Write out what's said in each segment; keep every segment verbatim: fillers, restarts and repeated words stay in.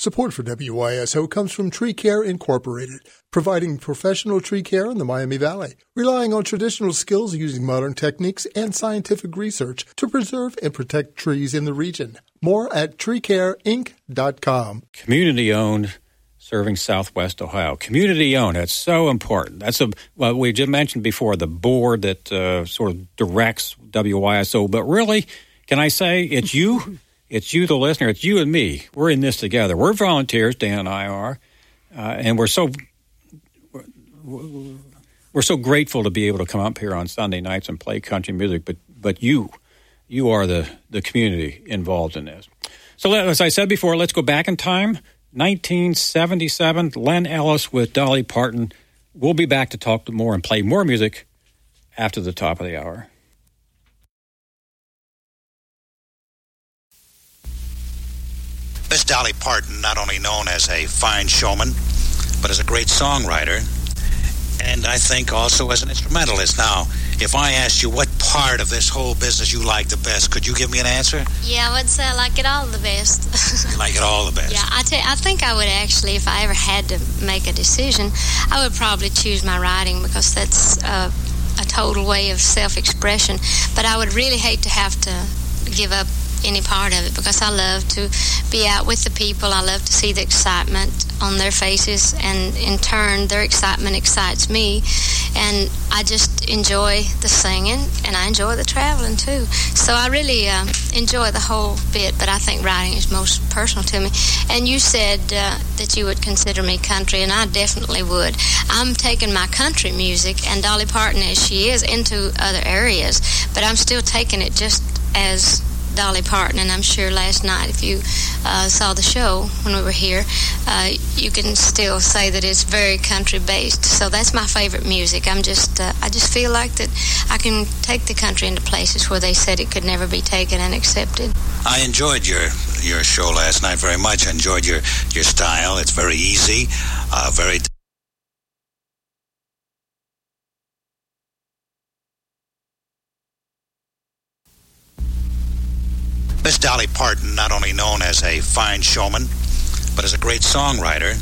Support for W Y S O comes from Tree Care Incorporated, providing professional tree care in the Miami Valley, relying on traditional skills using modern techniques and scientific research to preserve and protect trees in the region. More at tree care inc dot com. Community-owned, serving Southwest Ohio. Community-owned, that's so important. That's a well, we just mentioned before, the board that uh, sort of directs W Y S O, but really, can I say, it's you, it's you, the listener, it's you and me. We're in this together. We're volunteers, Dan and I are, uh, and we're so we're so grateful to be able to come up here on Sunday nights and play country music, but but you, you are the, the community involved in this. So as I said before, let's go back in time. nineteen seventy-seven, Len Ellis with Dolly Parton. We'll be back to talk more and play more music after the top of the hour. Miss Dolly Parton, not only known as a fine showman, but as a great songwriter, and I think also as an instrumentalist. Now, if I asked you what part of this whole business you like the best, could you give me an answer? Yeah, I would say I like it all the best. You like it all the best? Yeah, I, tell you, I think I would actually, if I ever had to make a decision, I would probably choose my writing, because that's uh, a total way of self-expression. But I would really hate to have to give up any part of it, because I love to be out with the people. I love to see the excitement on their faces, and in turn their excitement excites me, and I just enjoy the singing, and I enjoy the traveling too. So I really uh, enjoy the whole bit, but I think writing is most personal to me. And you said uh, that you would consider me country, and I definitely would. I'm taking my country music, and Dolly Parton, as she is, into other areas, but I'm still taking it just as Dolly Parton. And I'm sure last night, if you uh, saw the show when we were here, uh, you can still say that it's very country based. So that's my favorite music. I'm just, uh, I just feel like that I can take the country into places where they said it could never be taken and accepted. I enjoyed your your show last night very much. I enjoyed your your style. It's very easy, uh, very. Miss Dolly Parton, not only known as a fine showman, but as a great songwriter,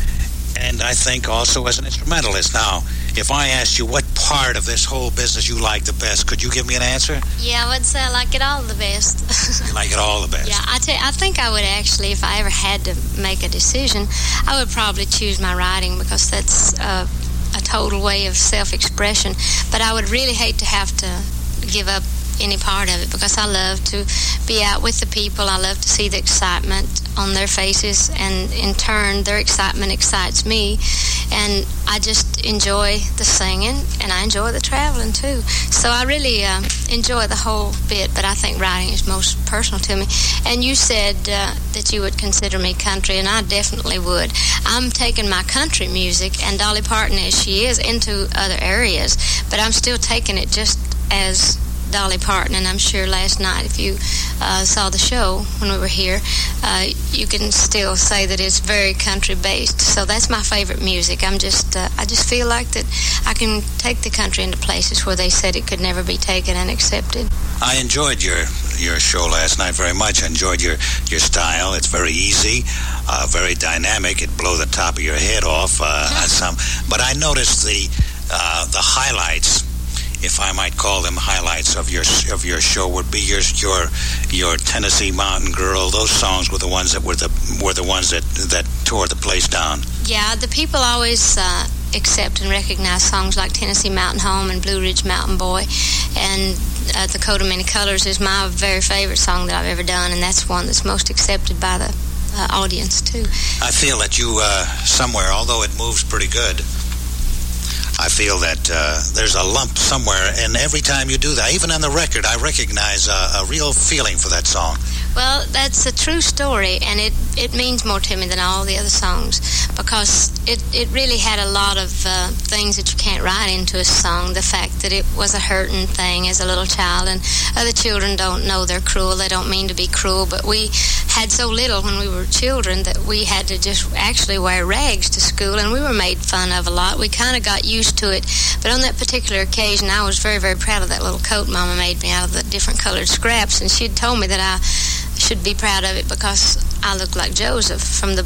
and I think also as an instrumentalist. Now, if I asked you what part of this whole business you like the best, could you give me an answer? Yeah, I would say I like it all the best. You like it all the best? Yeah, I, tell you, I think I would actually, if I ever had to make a decision, I would probably choose my writing, because that's uh, a total way of self-expression. But I would really hate to have to give up any part of it, because I love to be out with the people. I love to see the excitement on their faces, and in turn their excitement excites me, and I just enjoy the singing, and I enjoy the traveling too. So I really uh, enjoy the whole bit, but I think writing is most personal to me. And you said uh, that you would consider me country, and I definitely would. I'm taking my country music, and Dolly Parton, as she is, into other areas, but I'm still taking it just as Dolly Parton. And I'm sure last night, if you uh, saw the show when we were here, uh, you can still say that it's very country based. So that's my favorite music. I'm just, uh, I just feel like that I can take the country into places where they said it could never be taken and accepted. I enjoyed your your show last night very much. I enjoyed your your style. It's very easy, uh, very dynamic. It blow the top of your head off. Uh, some, but I noticed the uh, the highlights, if I might call them highlights of your of your show, would be your your your Tennessee Mountain Girl. Those songs were the ones that were the were the ones that that tore the place down. Yeah, the people always uh, accept and recognize songs like Tennessee Mountain Home and Blue Ridge Mountain Boy, and uh, The Coat of Many Colors is my very favorite song that I've ever done, and that's one that's most accepted by the uh, audience too. I feel that you uh, somewhere, although it moves pretty good, I feel that uh, there's a lump somewhere, and every time you do that, even on the record, I recognize a, a real feeling for that song. Well, that's a true story, and it, it means more to me than all the other songs, because it, it really had a lot of uh, things that you can't write into a song. The fact that it was a hurting thing as a little child, and other children don't know they're cruel. They don't mean to be cruel, but we had so little when we were children that we had to just actually wear rags to school, and we were made fun of a lot. We kind of got used to it, but on that particular occasion, I was very, very proud of that little coat Mama made me out of the different colored scraps, and she'd told me that I should be proud of it because I looked like Joseph from the